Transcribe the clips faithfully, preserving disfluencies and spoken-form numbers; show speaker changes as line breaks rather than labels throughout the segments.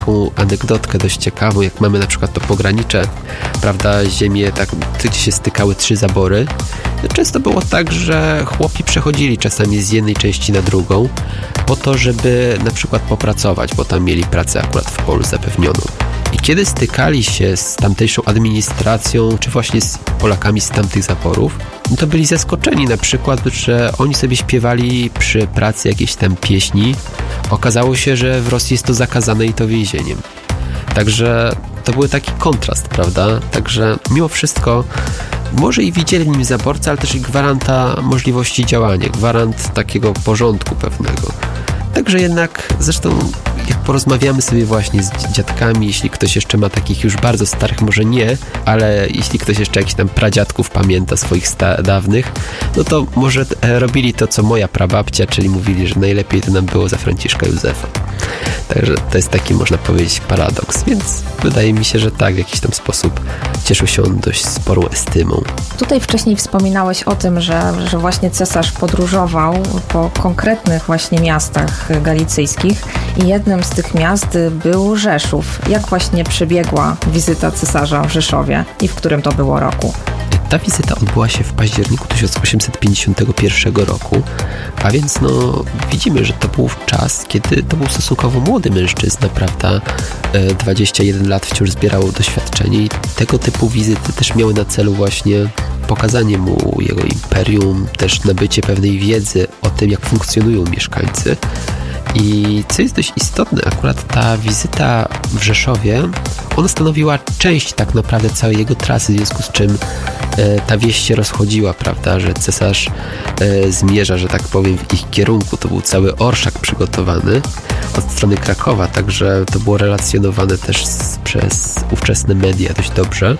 taką anegdotkę dość ciekawą, jak mamy na przykład to pogranicze, prawda, ziemię, tak, gdzie się stykały trzy zabory. Często było tak, że chłopi przechodzili czasami z jednej części na drugą po to, żeby na przykład popracować, bo tam mieli pracę akurat w polu zapewnioną. I kiedy stykali się z tamtejszą administracją, czy właśnie z Polakami z tamtych zaborów, to byli zaskoczeni na przykład, że oni sobie śpiewali przy pracy jakieś tam pieśni. Okazało się, że w Rosji jest to zakazane i to więzieniem. Także to był taki kontrast, prawda? Także mimo wszystko może i widzieli w nim zaborcę, ale też i gwaranta możliwości działania, gwarant takiego porządku pewnego. Także jednak, zresztą jak porozmawiamy sobie właśnie z dziadkami, jeśli ktoś jeszcze ma takich już bardzo starych, może nie, ale jeśli ktoś jeszcze jakichś tam pradziadków pamięta swoich sta- dawnych, no to może e, robili to, co moja prababcia, czyli mówili, że najlepiej to nam było za Franciszka Józefa. Także to jest taki, można powiedzieć, paradoks, więc wydaje mi się, że tak, w jakiś tam sposób cieszył się on dość sporą estymą.
Tutaj wcześniej wspominałeś o tym, że, że właśnie cesarz podróżował po konkretnych właśnie miastach galicyjskich i jednym z tych miast był Rzeszów. Jak właśnie przebiegła wizyta cesarza w Rzeszowie i w którym to było roku?
Ta wizyta odbyła się w październiku tysiąc osiemset pięćdziesiątego pierwszego roku, a więc no widzimy, że to był czas, kiedy to był stosunkowo młody mężczyzna, prawda? dwadzieścia jeden lat wciąż zbierał doświadczenie i tego typu wizyty też miały na celu właśnie pokazanie mu jego imperium, też nabycie pewnej wiedzy o tym, jak funkcjonują mieszkańcy. I co jest dość istotne, akurat ta wizyta w Rzeszowie, ona stanowiła część tak naprawdę całej jego trasy, w związku z czym e, ta wieść się rozchodziła, prawda, że cesarz e, zmierza, że tak powiem, w ich kierunku. To był cały orszak przygotowany od strony Krakowa, także to było relacjonowane też z, przez ówczesne media dość dobrze.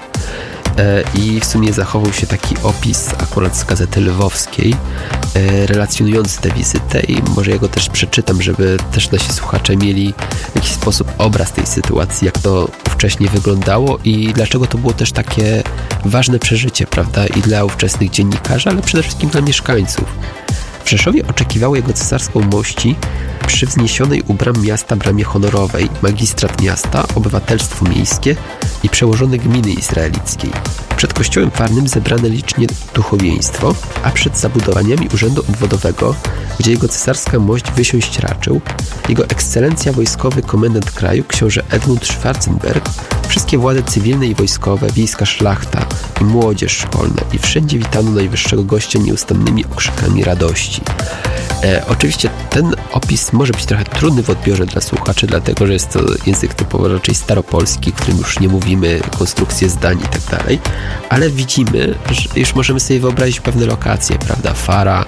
I w sumie zachował się taki opis akurat z Gazety Lwowskiej relacjonujący tę wizytę i może ja go też przeczytam, żeby też nasi słuchacze mieli w jakiś sposób obraz tej sytuacji, jak to wcześniej wyglądało i dlaczego to było też takie ważne przeżycie, prawda, i dla ówczesnych dziennikarzy, ale przede wszystkim dla mieszkańców. W Rzeszowie oczekiwało jego cesarską mości przy wzniesionej u bram miasta bramie honorowej magistrat miasta, obywatelstwo miejskie i przełożony gminy izraelickiej. Przed kościołem farnym zebrane licznie duchowieństwo, a przed zabudowaniami urzędu obwodowego, gdzie jego cesarska mość wysiąść raczył, jego ekscelencja wojskowy komendant kraju, książę Edmund Schwarzenberg, wszystkie władze cywilne i wojskowe, wiejska szlachta i młodzież szkolna i wszędzie witano najwyższego gościa nieustannymi okrzykami radości. E, oczywiście ten opis może być trochę trudny w odbiorze dla słuchaczy, dlatego że jest to język typowo raczej staropolski, którym już nie mówimy konstrukcje zdań i tak dalej, ale widzimy, że już możemy sobie wyobrazić pewne lokacje, prawda, fara,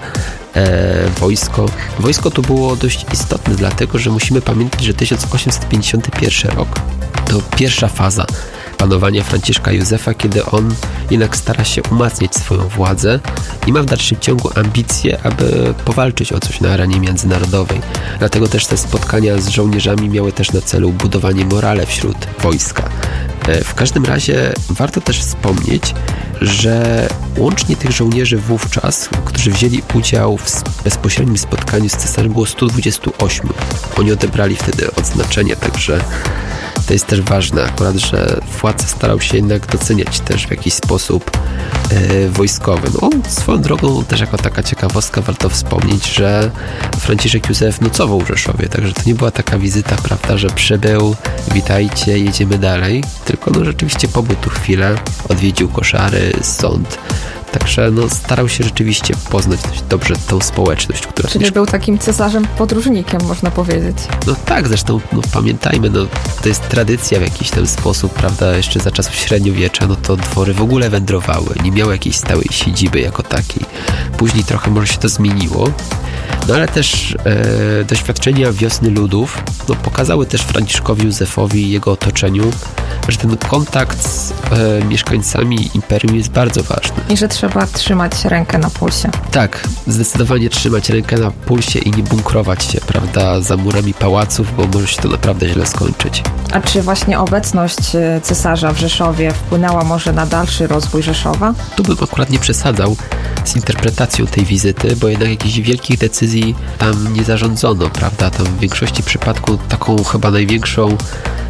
e, wojsko. Wojsko tu było dość istotne, dlatego że musimy pamiętać, że tysiąc osiemset pięćdziesiąty pierwszy rok to pierwsza faza panowania Franciszka Józefa, kiedy on jednak stara się umacniać swoją władzę i ma w dalszym ciągu ambicje, aby powalczyć o coś na arenie międzynarodowej. Dlatego też te spotkania z żołnierzami miały też na celu budowanie morale wśród wojska. W każdym razie warto też wspomnieć, że łącznie tych żołnierzy wówczas, którzy wzięli udział w bezpośrednim spotkaniu z cesarzem, było stu dwudziestu ośmiu. Oni odebrali wtedy odznaczenia, także to jest też ważne akurat, że władca starał się jednak doceniać też w jakiś sposób e, wojskowy. No, swoją drogą też jako taka ciekawostka warto wspomnieć, że Franciszek Józef nocował w Rzeszowie, także to nie była taka wizyta, prawda, że przybył, witajcie, jedziemy dalej, tylko no rzeczywiście pobył tu chwilę, odwiedził koszary, sąd. Także no, starał się rzeczywiście poznać dość dobrze tą społeczność, która...
Czyli był takim cesarzem podróżnikiem, można powiedzieć.
No tak, zresztą no, pamiętajmy, no, to jest tradycja w jakiś ten sposób, prawda, jeszcze za czasów średniowiecza, no to dwory w ogóle wędrowały, nie miały jakiejś stałej siedziby jako takiej. Później trochę może się to zmieniło, no ale też e, doświadczenia wiosny ludów no, pokazały też Franciszkowi Józefowi i jego otoczeniu, że ten kontakt z e, mieszkańcami imperium jest bardzo ważny.
I że trzeba trzymać rękę na pulsie.
Tak, zdecydowanie trzymać rękę na pulsie i nie bunkrować się, prawda, za murami pałaców, bo może się to naprawdę źle skończyć.
A czy właśnie obecność cesarza w Rzeszowie wpłynęła może na dalszy rozwój Rzeszowa?
Tu bym akurat nie przesadzał z interpretacją tej wizyty, bo jednak jakichś wielkich decyzji tam nie zarządzono, prawda? Tam w większości przypadków taką chyba największą